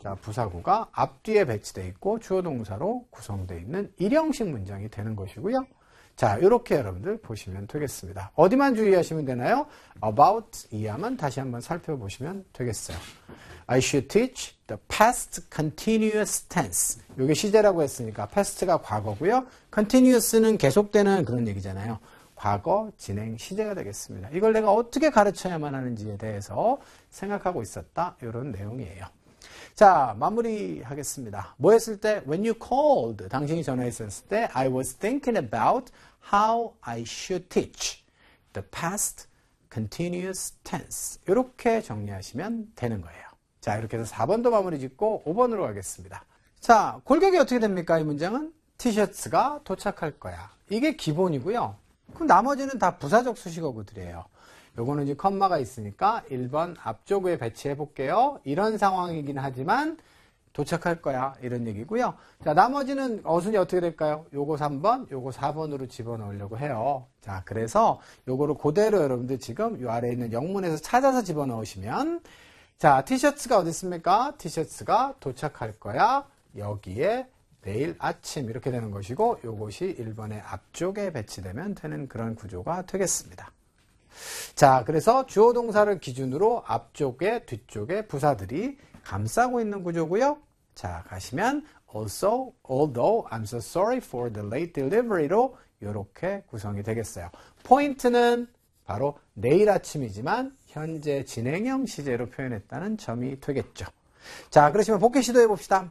자, 부사구가 앞뒤에 배치되어 있고 주어 동사로 구성되어 있는 일형식 문장이 되는 것이고요. 자, 이렇게 여러분들 보시면 되겠습니다. 어디만 주의하시면 되나요? about 이하만 다시 한번 살펴보시면 되겠어요. I should teach the past continuous tense. 이게 시제라고 했으니까 past가 과거고요. continuous는 계속되는 그런 얘기잖아요. 과거 진행 시제가 되겠습니다. 이걸 내가 어떻게 가르쳐야만 하는지에 대해서 생각하고 있었다. 이런 내용이에요. 자, 마무리하겠습니다. 뭐 했을 때? When you called, 당신이 전화했었을 때 I was thinking about how I should teach the past continuous tense. 이렇게 정리하시면 되는 거예요. 자, 이렇게 해서 4번도 마무리 짓고 5번으로 가겠습니다. 자, 골격이 어떻게 됩니까? 이 문장은 티셔츠가 도착할 거야. 이게 기본이고요. 그럼 나머지는 다 부사적 수식어구들이에요. 요거는 이제 컴마가 있으니까 1번 앞쪽에 배치해 볼게요. 이런 상황이긴 하지만 도착할 거야. 이런 얘기고요. 자, 나머지는 어순이 어떻게 될까요? 요거 3번, 요거 4번으로 집어넣으려고 해요. 자, 그래서 요거를 그대로 여러분들 지금 요 아래에 있는 영문에서 찾아서 집어넣으시면 자, 티셔츠가 어디 있습니까? 티셔츠가 도착할 거야. 여기에 내일 아침 이렇게 되는 것이고 요것이 1번의 앞쪽에 배치되면 되는 그런 구조가 되겠습니다. 자, 그래서 주어 동사를 기준으로 앞쪽에 뒤쪽에 부사들이 감싸고 있는 구조고요. 자, 가시면 also, although I'm so sorry for the late delivery로 이렇게 구성이 되겠어요. 포인트는 바로 내일 아침이지만 현재 진행형 시제로 표현했다는 점이 되겠죠. 자, 그러시면 복귀 시도해 봅시다.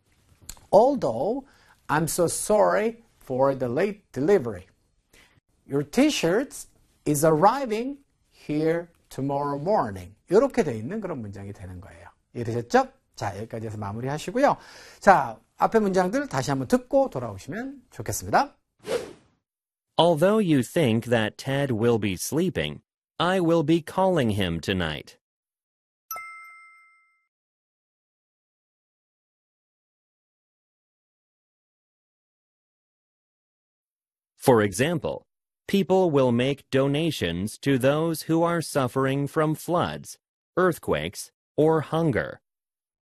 Although I'm so sorry for the late delivery. Your t-shirt is arriving here tomorrow morning. 이렇게 돼 있는 그런 문장이 되는 거예요. 이해되셨죠? 자, 여기까지 해서 마무리 하시고요. 자, 앞에 문장들 다시 한번 듣고 돌아오시면 좋겠습니다. Although you think that Ted will be sleeping, I will be calling him tonight. For example, people will make donations to those who are suffering from floods, earthquakes, or hunger.